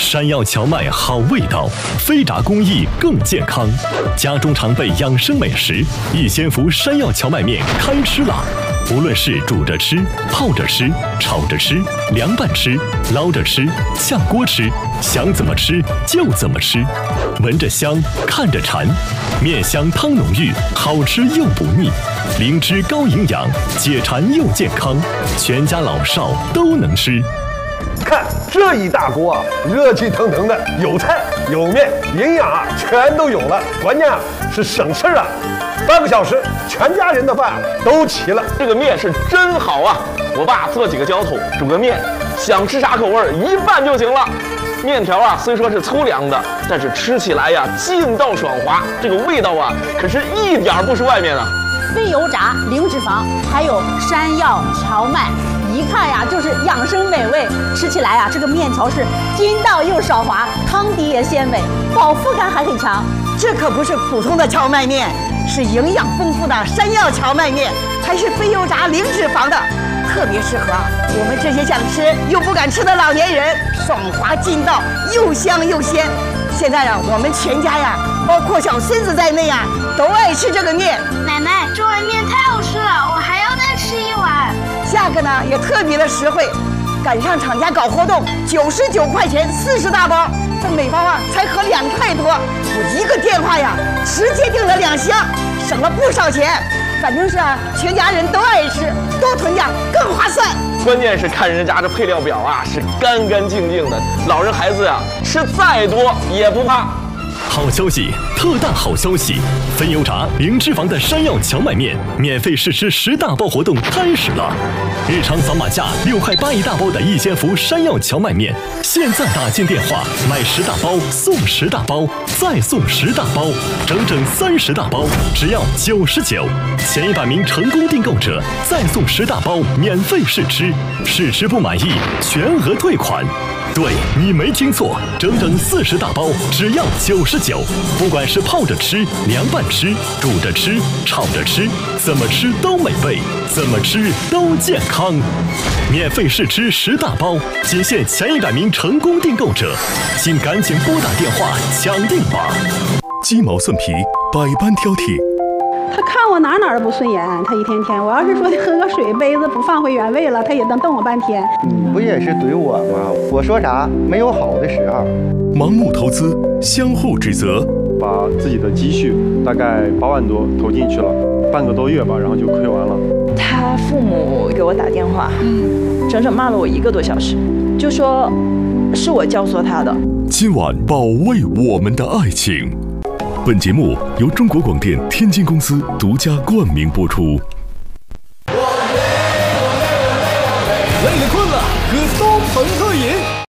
山药荞麦好味道，非炸工艺更健康。家中常备养生美食，一仙福山药荞麦面开吃啦！无论是煮着吃、泡着吃、炒着吃、凉拌吃、捞着吃、下锅吃，想怎么吃就怎么吃。闻着香，看着馋，面香汤浓郁，好吃又不腻。灵芝高营养，解馋又健康，全家老少都能吃。 看这一大锅啊，热气腾腾的，有菜有面，营养啊全都有了，关键啊是省事啊。半个小时，全家人的饭都齐了。 这个面是真好啊！我爸做几个浇头，煮个面，想吃啥口味一拌就行了。面条啊，虽说是粗粮的，但是吃起来呀劲道爽滑，这个味道啊可是一点不输外面啊。 非油炸、零脂肪，还有山药、荞麦，一看呀就是养生美味。吃起来呀，这个面条是筋道又爽滑，汤底也鲜美，饱腹感还很强。 这可不是普通的荞麦面，是营养丰富的山药荞麦面，还是非油炸、零脂肪的，特别适合我们这些想吃又不敢吃的老年人，爽滑劲道，又香又鲜。现在呀，我们全家呀，包括小孙子在内呀，都爱吃这个面。 奶奶，这碗面太好吃了，我还要再吃一碗。 价格呢也特别的实惠，赶上厂家搞活动，99块钱40大包，这每包啊才合2块多。我一个电话呀，直接订了2箱，省了不少钱。反正是啊，全家人都爱吃，多囤点更划算。 关键是看人家这配料表啊，是干干净净的，老人孩子呀吃再多也不怕。 好消息，特大好消息！非油炸、零脂肪的山药荞麦面免费试吃10大包活动开始了！日常扫码价6块8一大包的一仙福山药荞麦面，现在打进电话买10大包送10大包，再送10大包，整整30大包，只要99。前100名成功订购者再送10大包免费试吃，试吃不满意全额退款。对，你没听错，整整40大包，只要99。不管是泡着吃、凉拌吃、煮着吃、炒着吃，怎么吃都美味，怎么吃都健康。免费试吃10大包，仅限前100名成功订购者，请赶紧拨打电话抢订吧。鸡毛蒜皮，百般挑剔。 他看我哪都不顺眼，他一天天，我要是说喝个水杯子不放回原位了，他也能瞪我半天。 不也是怼我吗？我说啥没有好的时候。 盲目投资，相互指责， 把自己的积蓄大概8万多投进去了，半个多月吧，然后就亏完了。 他父母给我打电话，整整骂了我1个多小时，就说是我教唆他的。 今晚保卫我们的爱情。本节目由中国广电天津公司独家冠名播出。 累了困了，喝东鹏特饮。